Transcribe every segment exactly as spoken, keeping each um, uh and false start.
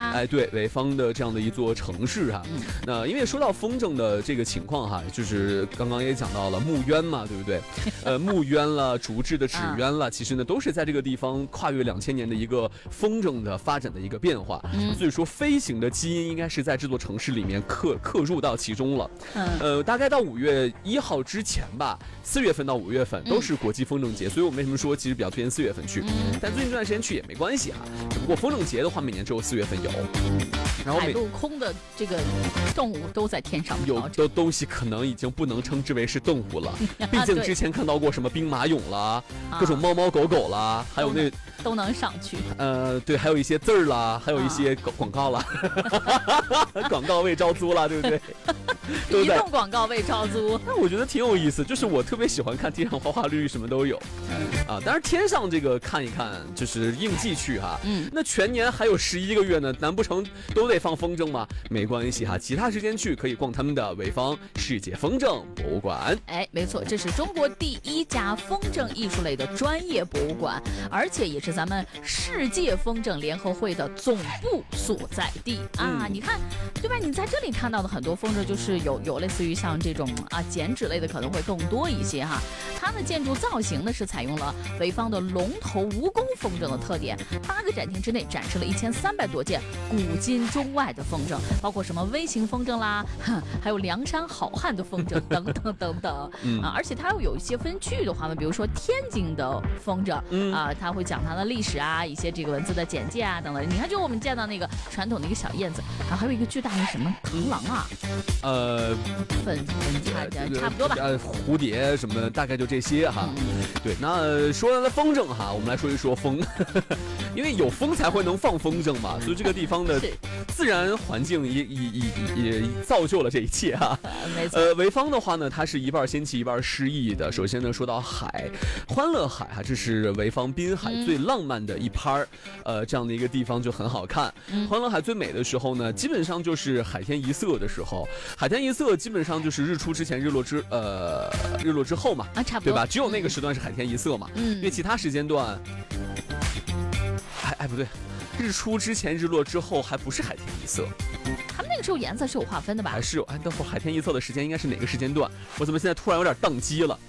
啊。 哎，对，潍坊的这样的一座城市哈、啊嗯。那因为说到风筝的这个情况哈，就是刚刚也讲到了木鸢嘛，对不对？呃，木鸢了，竹制的纸鸢了，其实呢都是在这个地方跨越两千年的一个风筝的发展的一个变化。嗯，所以说飞行的基因应该是在这座城市里面刻刻入到其中了。嗯，呃，大概到五月一号之前吧，四月份到五月份都是国际风筝节，嗯、所以我为什么说其实比较推荐四月份去？嗯、但最近这段时间去也没关系哈。只不过风筝节的话，每年只有四月份有。 然后海陆空的这个动物都在天上有的东西可能已经不能称之为是动物了，毕竟之前看到过什么兵马俑啦，各种猫猫狗狗啦，还有那都能上去。 呃，对，还有一些字儿啦，还有一些广告啦，广告未招租啦，对不对？ 移动广告未招租。 那我觉得挺有意思，就是我特别喜欢看天上花花绿绿，什么都有。啊，当然天上这个看一看，就是应季去哈。嗯，那全年还有十一个月呢，难不成都得放风筝吗？没关系哈，其他时间去可以逛他们的潍坊世界风筝博物馆。 哎，没错，这是中国第一家风筝艺术类的专业博物馆，而且也是咱们世界风筝联合会的总部所在地啊。嗯、你看，对吧？你在这里看到的很多风筝，就是有有类似于像这种啊剪纸类的可能会更多一些哈。它的建筑造型呢是采用了潍坊的龙头蜈蚣风筝的特点，八个展厅之内展示了一千三百多件古今中外的风筝，包括什么微型风筝啦，还有梁山好汉的风筝等等等等、嗯、啊，而且它又有一些分区的话呢，比如说天津的风筝、嗯、啊，它会讲它的历史啊，一些这个文字的简介啊等等。你看，就我们见到那个传统的一个小燕子，然后还有一个巨大的什么螳螂啊， 呃， 粉粉差差不多吧， 呃，蝴蝶什么，大概就这些哈。嗯、对，那说完了风筝哈，我们来说一说风，因为有风才会能放风筝嘛，所以这个地方的自然环境也也也也造就了这一切哈。 没错。 呃，潍坊的话呢，它是一半仙气一半诗意的。首先呢，说到海，欢乐海哈，这是潍坊滨海最浪漫的一拍儿、嗯，呃，这样的一个地方就很好看。嗯、欢乐海最美的时候呢，基本上就是海天一色的时候。海天一色基本上就是日出之前、日落之呃日落之后嘛， 啊，差不多， 对吧？只有那个时段是海天一色嘛。嗯，因为其他时间段，哎哎不对，日出之前、日落之后还不是海天一色。 他们那个时候颜色是有划分的吧？ 还是有，哎，等会儿海天一色的时间应该是哪个时间段？我怎么现在突然有点宕机了？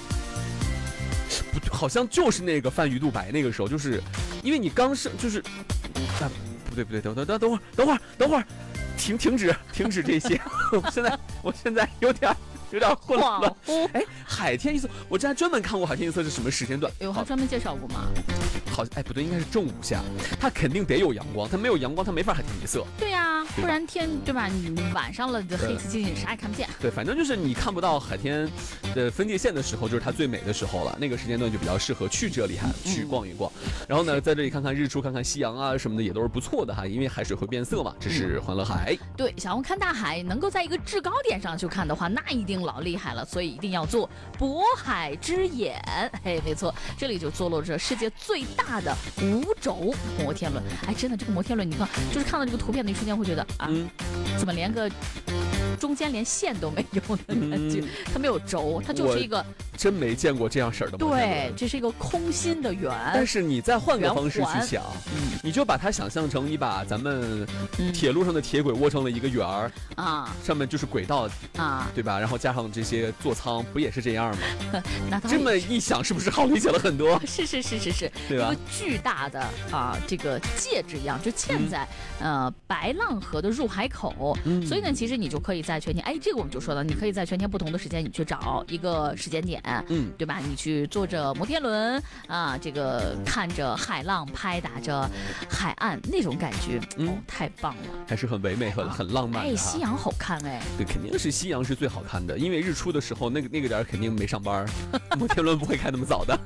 不，好像就是那个泛鱼肚白那个时候，就是因为你刚生，就是，啊，不对不对，等等等等会儿，等会儿等会儿，停停止停止这些，我现在我现在有点。有点混乱。哎，海天一色，我之前专门看过海天一色是什么时间段？ 有他专门介绍过吗？ 好，哎，不对，应该是正午下，它肯定得有阳光，它没有阳光，它没法海天一色。 对呀、啊，不然天对吧？你晚上了，黑漆漆，啥也看不见。 对，反正就是你看不到海天的分界线的时候，就是它最美的时候了。那个时间段就比较适合去这里哈，去逛一逛。嗯、然后呢，在这里看看日出，看看夕阳啊什么的，也都是不错的哈。因为海水会变色嘛，这是欢乐海。 嗯、对，想要看大海，能够在一个制高点上去看的话，那一定老厉害了，所以一定要做渤海之眼。嘿，没错，这里就坐落着世界最大的无轴摩天轮。哎，真的，这个摩天轮，你看，就是看到这个图片的一瞬间，会觉得啊，嗯、怎么连个中间连线都没有的感觉？嗯、它没有轴，它就是一个。 真没见过这样式儿的摩天轮。 对，这是一个空心的圆。 但是你再换个方式去想，嗯，你就把它想象成你把咱们铁路上的铁轨窝成了一个圆儿啊，上面就是轨道啊，对吧？然后加上这些座舱，不也是这样吗？那这么一想，是不是好理解了很多？ 是是是是是， 对吧？ 一个巨大的啊，这个戒指一样，就嵌在、嗯、呃白浪河的入海口。嗯、所以呢，其实你就可以在全天，哎，这个我们就说了，你可以在全天不同的时间，你去找一个时间点。嗯，对吧？你去坐着摩天轮啊，这个看着海浪拍打着海岸那种感觉，嗯、哦，太棒了， 还是很唯美、很、啊、很浪漫的。 哎，夕阳好看哎， 对，肯定是夕阳是最好看的，因为日出的时候那个那个点肯定没上班，摩天轮不会开那么早的。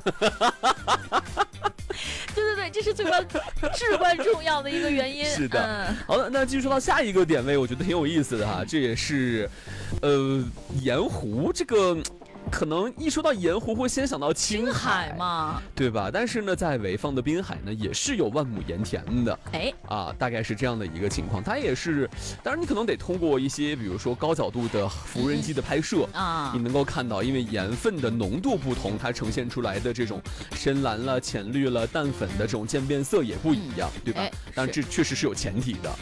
对对对，这是最关至关重要的一个原因。 是的，嗯、好的，那继续说到下一个点位，我觉得挺有意思的哈，这也是，呃，盐湖这个。可能一说到盐湖会先想到青海嘛， 对吧？但是呢，在潍坊的滨海呢，也是有万亩盐田的，哎，啊，大概是这样的一个情况。它也是，当然你可能得通过一些，比如说高角度的无人机的拍摄、嗯、啊，你能够看到，因为盐分的浓度不同，它呈现出来的这种深蓝了、浅绿了、淡粉的这种渐变色也不一样，嗯、对吧？但这确实是有前提的。